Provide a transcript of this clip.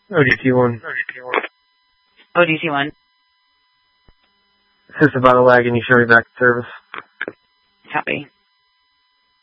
ODT1. ODT1. It's just about a lag and you show me back to service. Copy.